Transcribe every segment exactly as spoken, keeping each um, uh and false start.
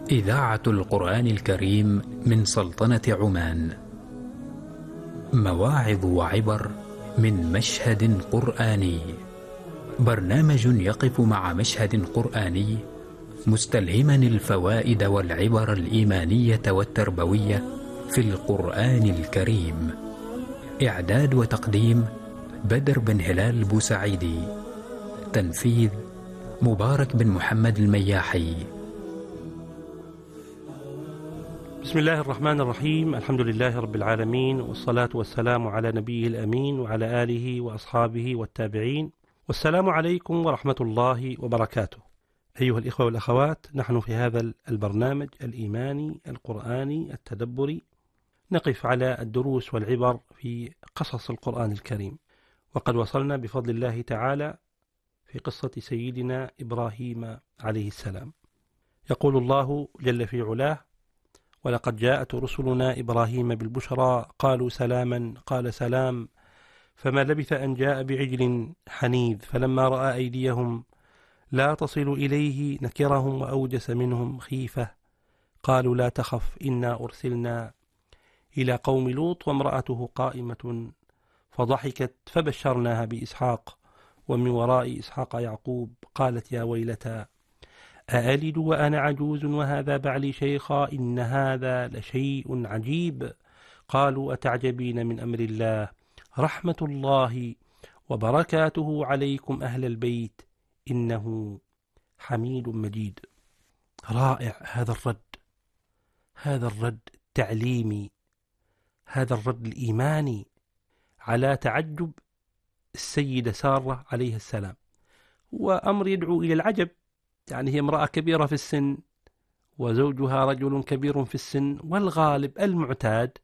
إذاعة القرآن الكريم من سلطنة عمان. مواعظ وعبر من مشهد قرآني. برنامج يقف مع مشهد قرآني مستلهما الفوائد والعبر الإيمانية والتربوية في القرآن الكريم. إعداد وتقديم بدر بن هلال بوسعيدي. تنفيذ مبارك بن محمد المياحي. بسم الله الرحمن الرحيم. الحمد لله رب العالمين، والصلاة والسلام على نبيه الأمين وعلى آله وأصحابه والتابعين، والسلام عليكم ورحمة الله وبركاته. أيها الإخوة والأخوات، نحن في هذا البرنامج الإيماني القرآني التدبري نقف على الدروس والعبر في قصص القرآن الكريم، وقد وصلنا بفضل الله تعالى في قصة سيدنا إبراهيم عليه السلام. يقول الله جل في علاه: ولقد جاءت رسلنا إبراهيم بالبشرى قالوا سلاما قال سلام فما لبث أن جاء بعجل حنيذ فلما رأى أيديهم لا تصل إليه نكرهم وأوجس منهم خيفة قالوا لا تخف إنا أرسلنا إلى قوم لوط وامرأته قائمة فضحكت فبشرناها بإسحاق ومن وراء إسحاق يعقوب قالت يا ويلتى أألد وأنا عجوز وهذا بعلي شيخا إن هذا لشيء عجيب قالوا أتعجبين من أمر الله رحمة الله وبركاته عليكم أهل البيت إنه حميد مجيد. رائع هذا الرد، هذا الرد التعليمي، هذا الرد الإيماني على تعجب السيدة سارة عليه السلام، وأمر يدعو إلى العجب. يعني هي امرأة كبيرة في السن وزوجها رجل كبير في السن، والغالب المعتاد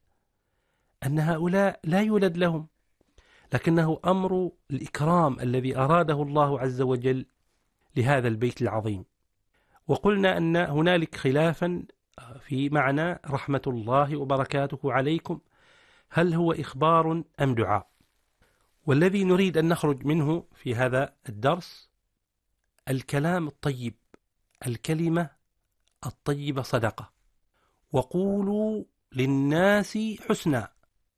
أن هؤلاء لا يولد لهم، لكنه أمر الإكرام الذي أراده الله عز وجل لهذا البيت العظيم. وقلنا أن هنالك خلافا في معنى رحمة الله وبركاته عليكم، هل هو إخبار أم دعاء؟ والذي نريد أن نخرج منه في هذا الدرس الكلام الطيب، الكلمة الطيبة صدقة. وقولوا للناس حسنا.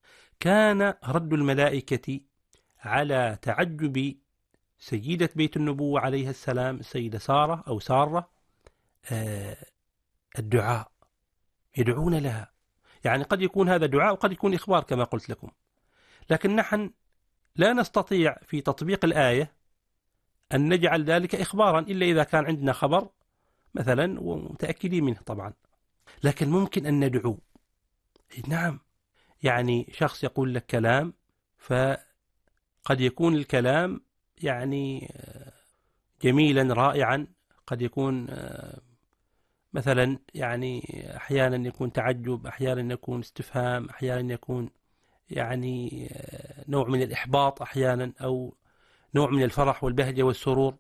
كان رد الملائكة على تعجب سيدة بيت النبوة عليها السلام السيدة سارة أو سارة آه الدعاء، يدعون لها. يعني قد يكون هذا دعاء وقد يكون إخبار كما قلت لكم، لكن نحن لا نستطيع في تطبيق الآية أن نجعل ذلك إخبارا إلا إذا كان عندنا خبر مثلا ومتأكدين منه طبعا، لكن ممكن أن ندعو. نعم، يعني شخص يقول لك كلام، فقد يكون الكلام يعني جميلا رائعا، قد يكون مثلا يعني أحيانا يكون تعجب، أحيانا يكون استفهام، أحيانا يكون يعني نوع من الإحباط، أحيانا أو نوع من الفرح والبهجة والسرور.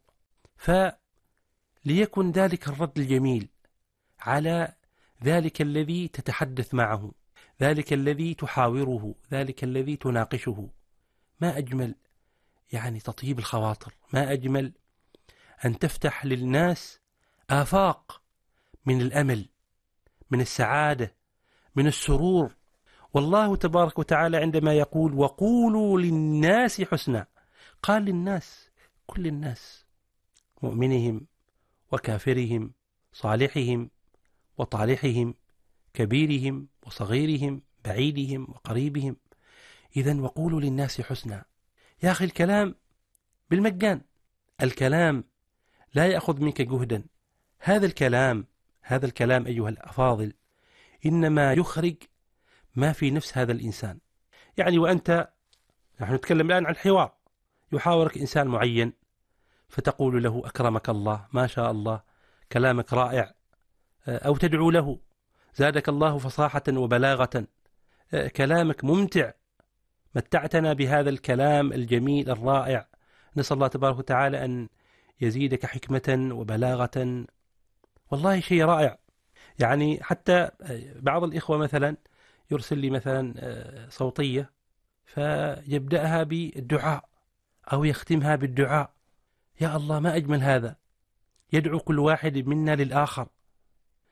فليكن ذلك الرد الجميل على ذلك الذي تتحدث معه، ذلك الذي تحاوره، ذلك الذي تناقشه. ما أجمل يعني تطيب الخواطر، ما أجمل أن تفتح للناس آفاق من الأمل، من السعادة، من السرور. والله تبارك وتعالى عندما يقول وقولوا للناس حسنا، قال للناس، كل الناس، مؤمنهم وكافرهم، صالحهم وطالحهم، كبيرهم وصغيرهم، بعيدهم وقريبهم. إذن وقولوا للناس حسنا. يا أخي الكلام بالمجان، الكلام لا يأخذ منك جهدا. هذا الكلام هذا الكلام أيها الأفاضل إنما يخرج ما في نفس هذا الإنسان. يعني وأنت، نحن نتكلم الآن عن الحوار، يحاورك إنسان معين فتقول له أكرمك الله، ما شاء الله، كلامك رائع، أو تدعو له زادك الله فصاحة وبلاغة، كلامك ممتع، متعتنا بهذا الكلام الجميل الرائع. نسأل الله تبارك وتعالى أن يزيدك حكمة وبلاغة. والله شيء رائع. يعني حتى بعض الإخوة مثلا يرسل لي مثلا صوتية فيبدأها بالدعاء أو يختمها بالدعاء. يا الله ما أجمل هذا، يدعو كل واحد منا للآخر،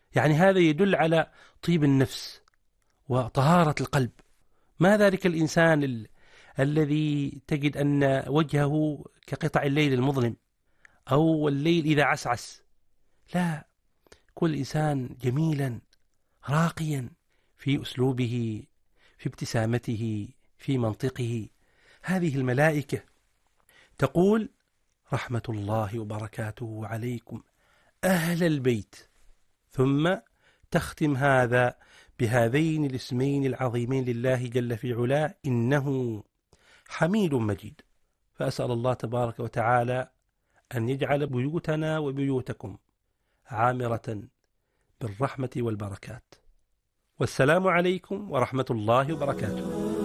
يعني هذا يدل على طيب النفس وطهارة القلب. ما ذلك الإنسان ال... الذي تجد أن وجهه كقطع الليل المظلم أو الليل إذا عسعس. لا، كل إنسان جميلا راقيا في أسلوبه، في ابتسامته، في منطقه. هذه الملائكة تقول: رحمة الله وبركاته عليكم أهل البيت. ثم تختم هذا بهذين الاسمين العظيمين لله جل في علاه: إنه حميد مجيد. فأسأل الله تبارك وتعالى أن يجعل بيوتنا وبيوتكم عامرة بالرحمة والبركات. والسلام عليكم ورحمة الله وبركاته.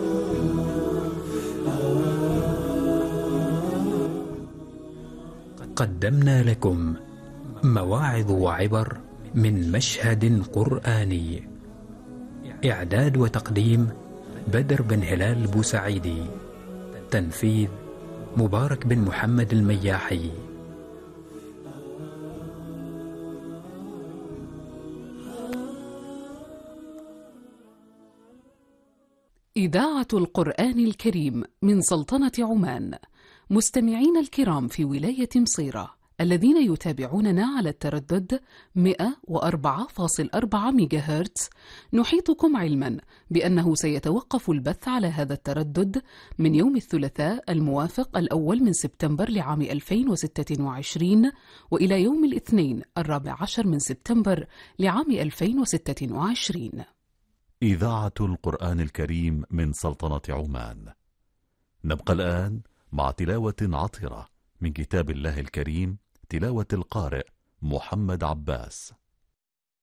قدمنا لكم مواعظ وعبر من مشهد قرآني. إعداد وتقديم بدر بن هلال البوسعيدي. تنفيذ مبارك بن محمد المياحي. إذاعة القرآن الكريم من سلطنة عمان. مستمعين الكرام في ولاية مصيرة الذين يتابعوننا على التردد مئة وأربعة فاصلة أربعة ميجاهرتز، نحيطكم علما بأنه سيتوقف البث على هذا التردد من يوم الثلاثاء الموافق الأول من سبتمبر لعام ألفين وستة وعشرين وإلى يوم الاثنين الرابع عشر من سبتمبر لعام ألفين وستة وعشرين. إذاعة القرآن الكريم من سلطنة عمان. نبقى الآن مع تلاوة عطرة من كتاب الله الكريم، تلاوة القارئ محمد عباس.